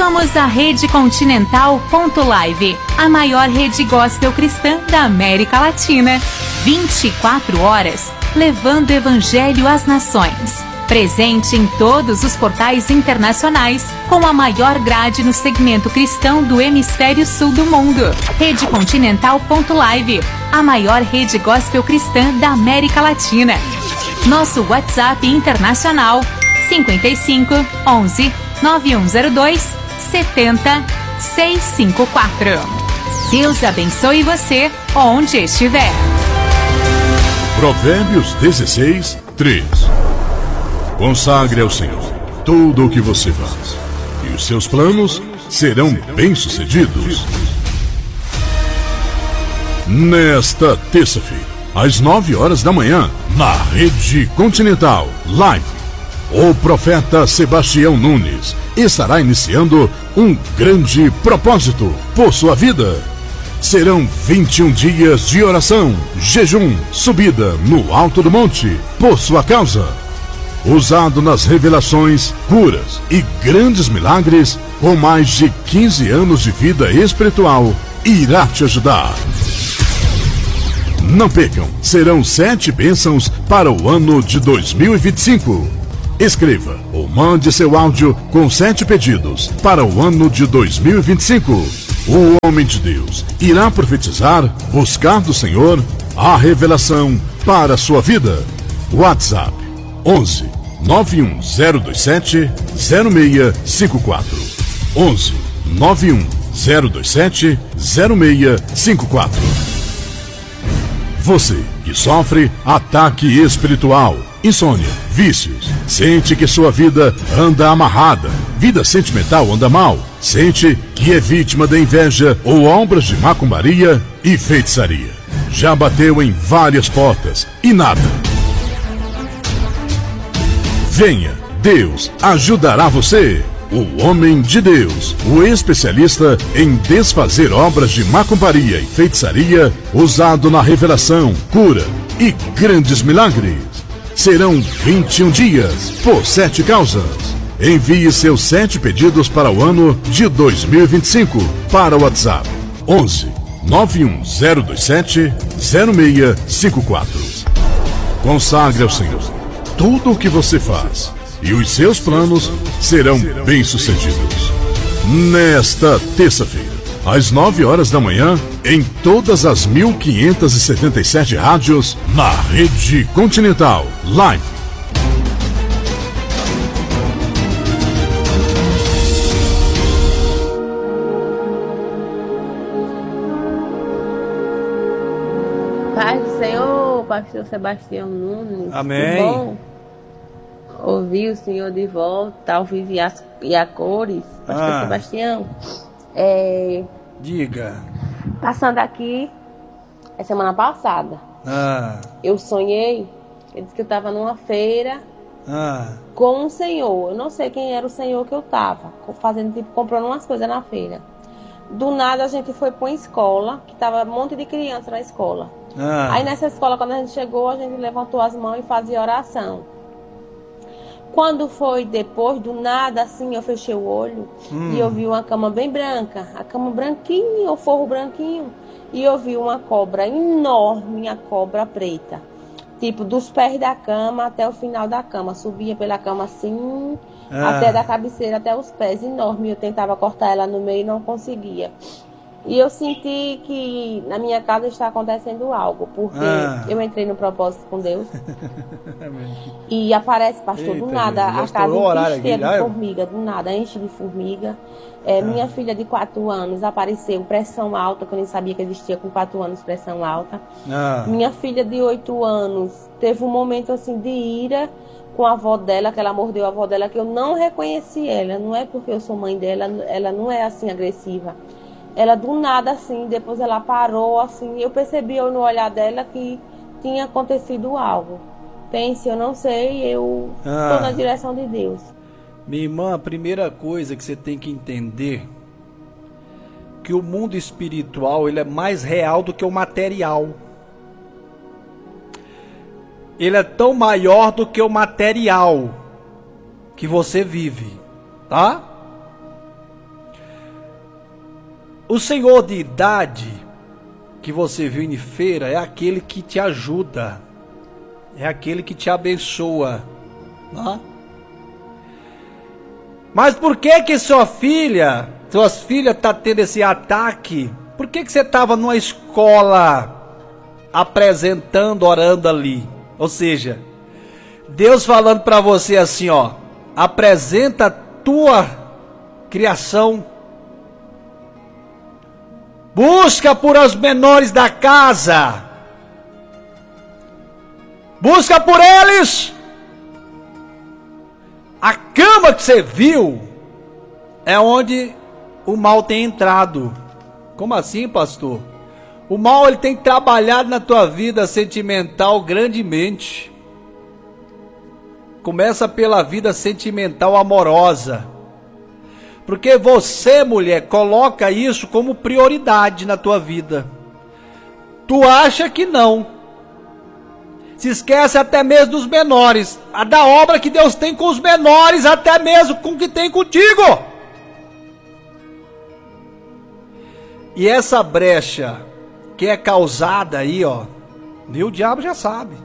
Somos a Rede Continental.live, a maior rede gospel cristã da América Latina. 24 horas, levando o evangelho às nações. Presente em todos os portais internacionais, com a maior grade no segmento cristão do hemisfério sul do mundo. Rede Continental.live, a maior rede gospel cristã da América Latina. Nosso WhatsApp internacional 55 11 9102 70 654. Deus abençoe você onde estiver. Provérbios 16, 3. Consagre ao Senhor tudo o que você faz, e os seus planos serão bem-sucedidos. Nesta terça-feira, às 9 horas da manhã, na Rede Continental Live, o profeta Sebastião Nunes estará iniciando um grande propósito por sua vida. Serão 21 dias de oração, jejum, subida no alto do monte por sua causa. Usado nas revelações, curas e grandes milagres, com mais de 15 anos de vida espiritual, irá te ajudar. Não percam, serão 7 bênçãos para o ano de 2025. Escreva ou mande seu áudio com 7 pedidos para o ano de 2025. O homem de Deus irá profetizar, buscar do Senhor a revelação para a sua vida. WhatsApp 11 91027 0654. 11 91027 0654. Você que sofre ataque espiritual, insônia, vícios, sente que sua vida anda amarrada, vida sentimental anda mal, sente que é vítima da inveja ou obras de macumbaria e feitiçaria. Já bateu em várias portas e nada. Venha, Deus ajudará você. O homem de Deus, o especialista em desfazer obras de macumbaria e feitiçaria, usado na revelação, cura e grandes milagres. Serão 21 dias por 7 causas. Envie seus 7 pedidos para o ano de 2025 para o WhatsApp 11 91027 0654. Consagre ao Senhor tudo o que você faz, e os seus planos serão bem-sucedidos. Nesta terça-feira, às 9 horas da manhã, em todas as 1577 rádios, na Rede Continental Live. Paz do Senhor, pastor Sebastião Nunes. Amém. Que bom ouvir o Senhor de volta, ao vivo e a cores. Pastor Sebastião, diga. Passando aqui, a semana passada, eu sonhei, ele disse que eu estava numa feira com um senhor. Eu não sei quem era o senhor que eu estava, fazendo, tipo, comprando umas coisas na feira. Do nada a gente foi para uma escola, que estava um monte de criança na escola. Aí nessa escola, quando a gente chegou, a gente levantou as mãos e fazia oração. Quando foi depois, do nada, assim, eu fechei o olho e eu vi uma cama bem branca, a cama branquinha, o forro branquinho, e eu vi uma cobra enorme, a cobra preta, tipo, dos pés da cama até o final da cama, subia pela cama assim, até da cabeceira até os pés, enorme. Eu tentava cortar ela no meio e não conseguia. E eu senti que na minha casa está acontecendo algo, porque eu entrei no propósito com Deus. E aparece, pastor, do nada, a casa inteira de formiga, do nada, enche de formiga. Minha filha de 4 anos apareceu, pressão alta, que eu nem sabia que existia com 4 anos pressão alta. Minha filha de 8 anos teve um momento assim de ira com a avó dela, que ela mordeu a avó dela, que eu não reconheci ela. Não é porque eu sou mãe dela, ela não é assim agressiva. Ela do nada assim, depois ela parou assim, eu percebi no olhar dela que tinha acontecido algo. Pense, eu não sei, eu estou na direção de Deus. Minha irmã, a primeira coisa que você tem que entender, que o mundo espiritual, ele é mais real do que o material. Ele é tão maior do que o material que você vive, tá? O senhor de idade que você viu em feira é aquele que te ajuda, é aquele que te abençoa, não? Mas por que suas filhas tá tendo esse ataque? Por que você estava numa escola apresentando, orando ali? Ou seja, Deus falando para você assim, ó, apresenta a tua criação, busca por os menores da casa, busca por eles. A cama que você viu é onde o mal tem entrado. Como assim, pastor? O mal ele tem trabalhado na tua vida sentimental grandemente. Começa pela vida sentimental amorosa. Porque você, mulher, coloca isso como prioridade na tua vida. Tu acha que não. Se esquece até mesmo dos menores. A da obra que Deus tem com os menores, até mesmo com o que tem contigo. E essa brecha que é causada aí, ó, o diabo já sabe.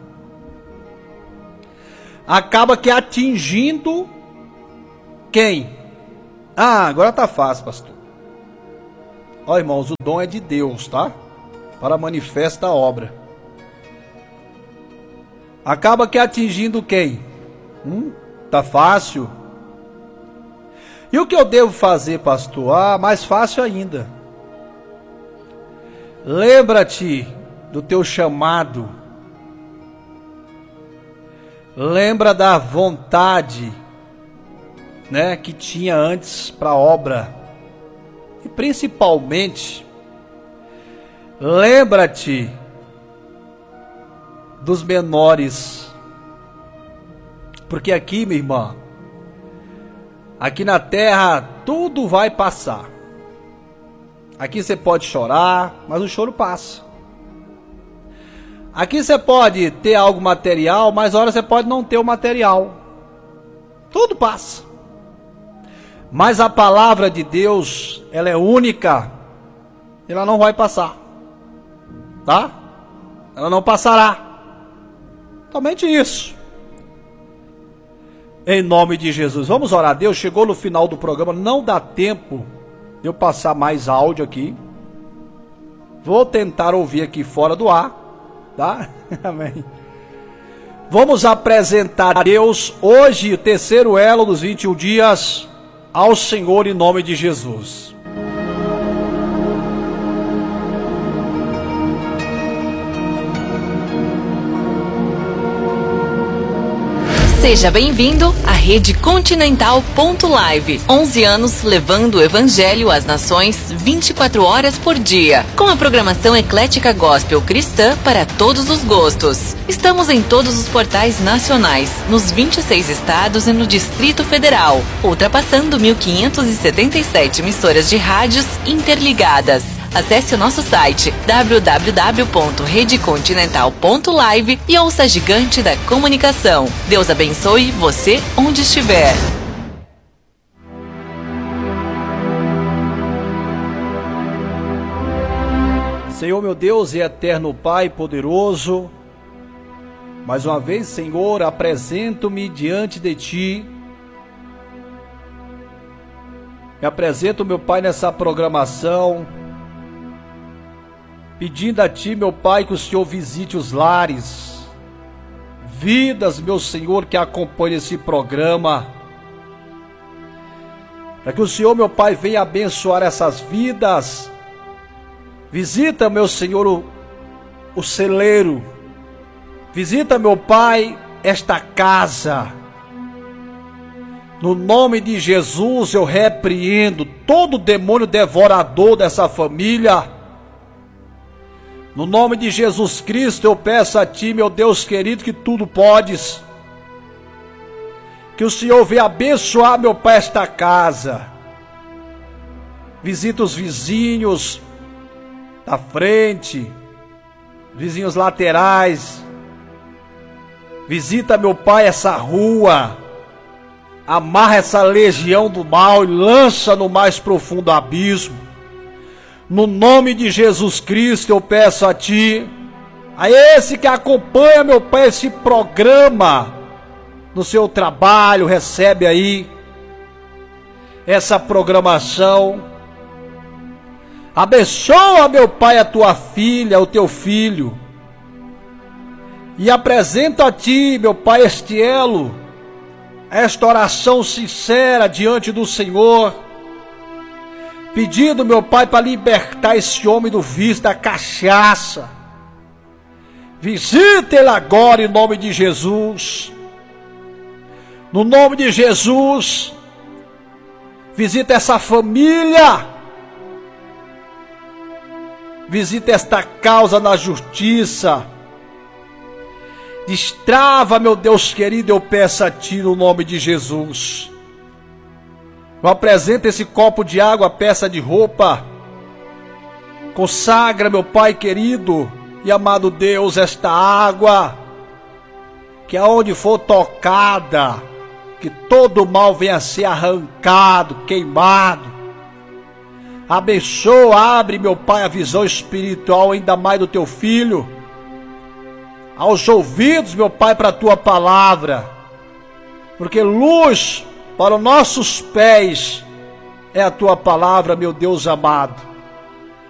Acaba que atingindo quem? Ah, agora tá fácil, pastor. Ó, irmãos, o dom é de Deus, tá? Para manifesta a obra. Acaba que atingindo quem? Tá fácil. E o que eu devo fazer, pastor? Ah, mais fácil ainda. Lembra-te do teu chamado. Lembra da vontade, né, que tinha antes para a obra. E principalmente, lembra-te dos menores. Porque aqui, minha irmã, aqui na terra tudo vai passar. Aqui você pode chorar, mas o choro passa. Aqui você pode ter algo material, mas hora você pode não ter o material. Tudo passa. Mas a palavra de Deus, ela é única. Ela não vai passar. Tá? Ela não passará. Somente isso. Em nome de Jesus. Vamos orar a Deus. Chegou no final do programa. Não dá tempo de eu passar mais áudio aqui. Vou tentar ouvir aqui fora do ar. Tá? Amém. Vamos apresentar a Deus hoje, o terceiro elo dos 21 dias, ao Senhor em nome de Jesus. Seja bem-vindo à Rede Continental Live. 11 anos levando o Evangelho às nações 24 horas por dia. Com a programação eclética gospel cristã para todos os gostos. Estamos em todos os portais nacionais, nos 26 estados e no Distrito Federal. Ultrapassando 1.577 emissoras de rádios interligadas. Acesse o nosso site www.redecontinental.live e ouça a gigante da comunicação. Deus abençoe você onde estiver. Senhor meu Deus e eterno Pai poderoso, mais uma vez, Senhor, apresento-me diante de Ti. Me apresento, meu Pai, nessa programação, pedindo a Ti, meu Pai, que o Senhor visite os lares, vidas, meu Senhor, que acompanham esse programa, para que o Senhor, meu Pai, venha abençoar essas vidas. Visita, meu Senhor, o celeiro, visita, meu Pai, esta casa. No nome de Jesus eu repreendo todo demônio devorador dessa família. No nome de Jesus Cristo eu peço a Ti, meu Deus querido, que tudo podes. Que o Senhor venha abençoar, meu Pai, esta casa. Visita os vizinhos da frente, vizinhos laterais. Visita, meu Pai, essa rua. Amarra essa legião do mal e lança no mais profundo abismo. No nome de Jesus Cristo eu peço a Ti, a esse que acompanha, meu Pai, esse programa no seu trabalho, recebe aí essa programação. Abençoa, meu Pai, a Tua filha, o Teu filho. E apresento a Ti, meu Pai, este elo, esta oração sincera diante do Senhor, pedindo, meu Pai, para libertar esse homem do vício da cachaça. Visita ele agora em nome de Jesus. No nome de Jesus, visita essa família. Visita esta causa na justiça. Destrava, meu Deus querido, eu peço a Ti no nome de Jesus. Eu apresento esse copo de água, peça de roupa. Consagra, meu Pai querido e amado Deus, esta água, que aonde for tocada, que todo mal venha a ser arrancado, queimado. Abençoa, abre, meu Pai, a visão espiritual ainda mais do Teu filho, aos ouvidos, meu Pai, para a Tua palavra, porque luz para os nossos pés é a Tua palavra, meu Deus amado.